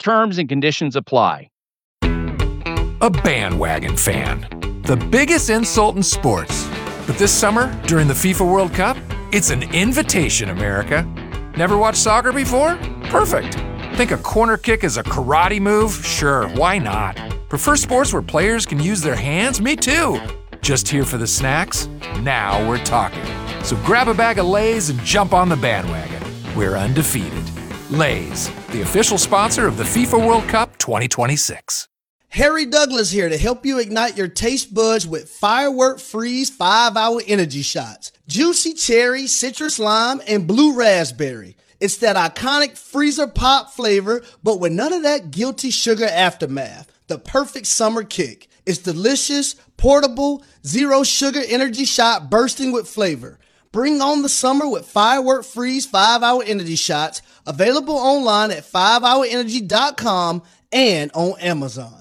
Terms and conditions apply. A bandwagon fan. The biggest insult in sports. But this summer, during the FIFA World Cup, it's an invitation, America. Never watched soccer before? Perfect. Think a corner kick is a karate move? Sure, why not? Prefer sports where players can use their hands? Me too. Just here for the snacks? Now we're talking. So grab a bag of Lay's and jump on the bandwagon. We're undefeated. Lay's, the official sponsor of the FIFA World Cup 2026. Harry Douglas here to help you ignite your taste buds with Firework Freeze 5-Hour Energy Shots. Juicy cherry, citrus lime, and blue raspberry. It's that iconic freezer pop flavor, but with none of that guilty sugar aftermath. The perfect summer kick. It's delicious, portable, zero sugar energy shot bursting with flavor. Bring on the summer with Firework Freeze 5-Hour Energy Shots. Available online at 5hourenergy.com and on Amazon.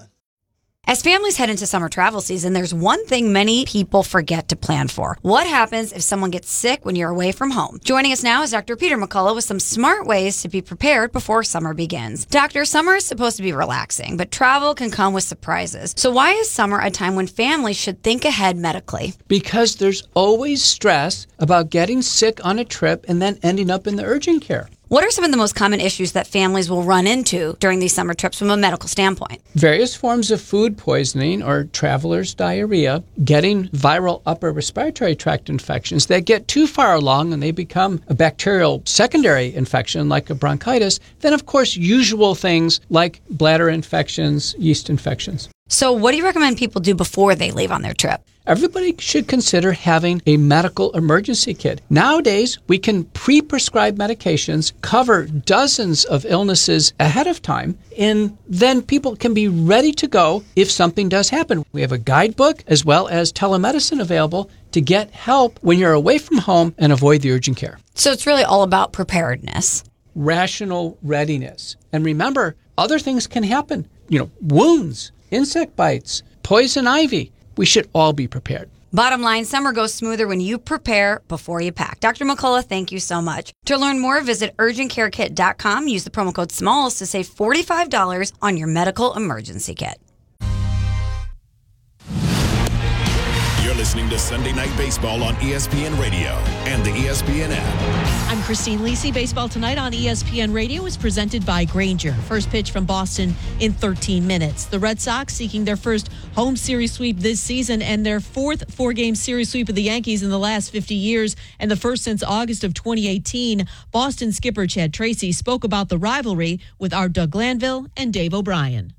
As families head into summer travel season, there's one thing many people forget to plan for. What happens if someone gets sick when you're away from home? Joining us now is Dr. Peter McCullough with some smart ways to be prepared before summer begins. Doctor, summer is supposed to be relaxing, but travel can come with surprises. So why is summer a time when families should think ahead medically? Because there's always stress about getting sick on a trip and then ending up in the urgent care. What are some of the most common issues that families will run into during these summer trips from a medical standpoint? Various forms of food poisoning or traveler's diarrhea, getting viral upper respiratory tract infections that get too far along and they become a bacterial secondary infection like a bronchitis. Then, of course, usual things like bladder infections, yeast infections. So what do you recommend people do before they leave on their trip? Everybody should consider having a medical emergency kit. Nowadays, we can pre-prescribe medications, cover dozens of illnesses ahead of time, and then people can be ready to go if something does happen. We have a guidebook as well as telemedicine available to get help when you're away from home and avoid the urgent care. So it's really all about preparedness. Rational readiness. And remember, other things can happen. Wounds, insect bites, poison ivy. We should all be prepared. Bottom line, summer goes smoother when you prepare before you pack. Dr. McCullough, thank you so much. To learn more, visit urgentcarekit.com. Use the promo code SMALLS to save $45 on your medical emergency kit. You're listening to Sunday Night Baseball on ESPN Radio and the ESPN app. I'm Christine Lisi. Baseball Tonight on ESPN Radio is presented by Grainger. First pitch from Boston in 13 minutes. The Red Sox seeking their first home series sweep this season and their fourth four-game series sweep of the Yankees in the last 50 years and the first since August of 2018. Boston skipper Chad Tracy spoke about the rivalry with our Doug Glanville and Dave O'Brien.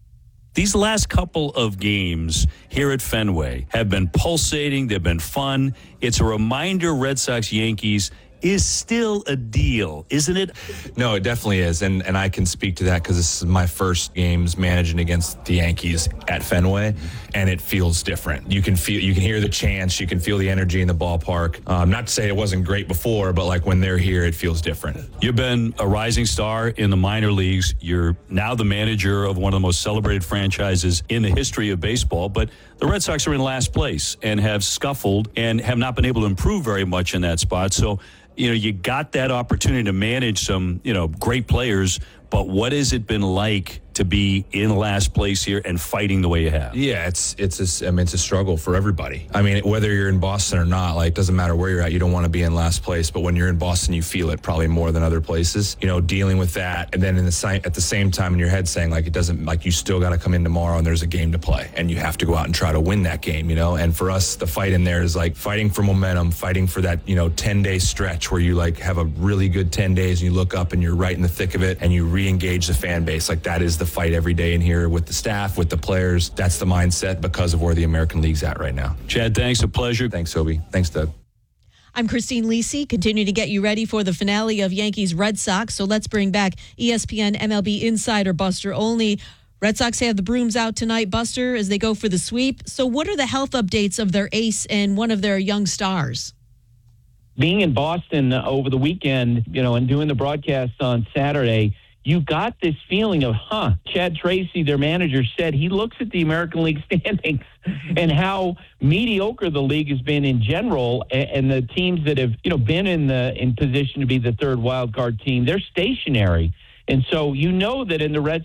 These last couple of games here at Fenway have been pulsating. They've been fun. It's a reminder Red Sox-Yankees is still a deal, isn't it? No, it definitely is, and I can speak to that because this is my first games managing against the Yankees at Fenway, and it feels different. You can hear the chants, you can feel the energy in the ballpark. Not to say it wasn't great before, but like when they're here, it feels different. You've been a rising star in the minor leagues. You're now the manager of one of the most celebrated franchises in the history of baseball, but the Red Sox are in last place and have scuffled and have not been able to improve very much in that spot. So, you got that opportunity to manage some, great players, but what has it been like to be in last place here and fighting the way you have? Yeah, it's a struggle for everybody. I mean, whether you're in Boston or not, it doesn't matter where you're at. You don't want to be in last place, but when you're in Boston, you feel it probably more than other places. Dealing with that, and then at the same time in your head saying it doesn't, you still got to come in tomorrow and there's a game to play, and you have to go out and try to win that game. And for us, the fight in there is fighting for momentum, fighting for that 10-day stretch where you have a really good 10 days and you look up and you're right in the thick of it and you re-engage the fan base. That is the fight every day in here with the staff, with the players. That's the mindset because of where the American League's at right now. Chad, thanks. A pleasure. Thanks, Obi. Thanks, Doug. I'm Christine Lisi. Continue to get you ready for the finale of Yankees Red Sox. So let's bring back ESPN MLB insider Buster Olney. Red Sox have the brooms out tonight, Buster, as they go for the sweep. So what are the health updates of their ace and one of their young stars? Being in Boston over the weekend, and doing the broadcast on Saturday, you got this feeling of, Chad Tracy, their manager, said he looks at the American League standings and how mediocre the league has been in general, and the teams that have, been in position to be the third wild card team, they're stationary. And so that in the Red